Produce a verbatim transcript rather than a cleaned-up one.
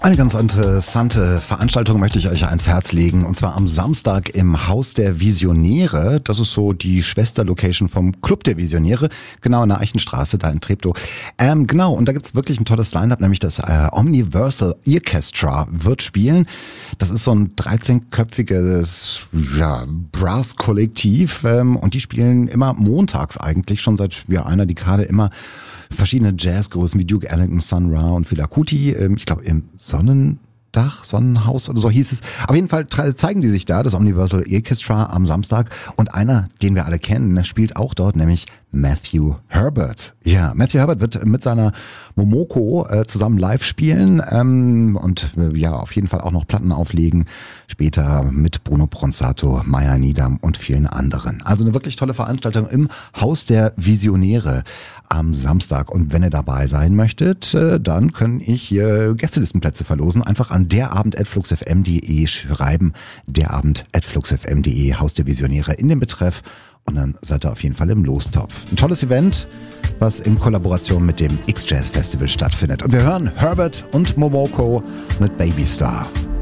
Eine ganz interessante Veranstaltung möchte ich euch ans Herz legen, und zwar am Samstag im Haus der Visionäre. Das ist so die Schwesterlocation vom Club der Visionäre, genau in der Eichenstraße, da in Treptow. Ähm, genau, und da gibt's wirklich ein tolles Line-Up, nämlich das äh, Omniversal Orchestra wird spielen. Das ist so ein dreizehnköpfiges ja, Brass-Kollektiv ähm, und die spielen immer montags eigentlich, schon seit ja, einer Dekade immer verschiedene Jazzgrößen wie Duke Ellington, Sun Ra und Fela Kuti. Ich glaube im Sonnendach, Sonnenhaus oder so hieß es. Auf jeden Fall zeigen die sich da, das Omniversal Orchestra am Samstag. Und einer, den wir alle kennen, spielt auch dort, nämlich Matthew Herbert. Ja, Matthew Herbert wird mit seiner Momoko äh, zusammen live spielen ähm, und äh, ja, auf jeden Fall auch noch Platten auflegen. Später mit Bruno Bronzato, Maya Nidam und vielen anderen. Also eine wirklich tolle Veranstaltung im Haus der Visionäre am Samstag. Und wenn ihr dabei sein möchtet, äh, dann kann ich hier Gästelistenplätze verlosen. Einfach an derabend at fluxfm punkt de schreiben. derabend at fluxfm punkt de, Haus der Visionäre in den Betreff. Und dann seid ihr auf jeden Fall im Lostopf. Ein tolles Event, was in Kollaboration mit dem X-Jazz Festival stattfindet. Und wir hören Herbert und Momoko mit Baby Star.